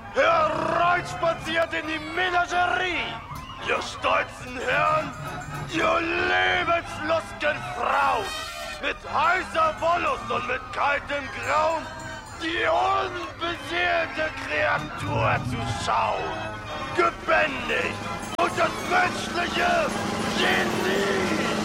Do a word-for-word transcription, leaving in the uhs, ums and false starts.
hereinspaziert in die Menagerie. Ihr stolzen Herren, ihr lebenslustigen Frauen, mit heißer Wollust und mit kaltem Grauen, die unbeseelte Kreatur zu schauen, gebändigt und das menschliche Genie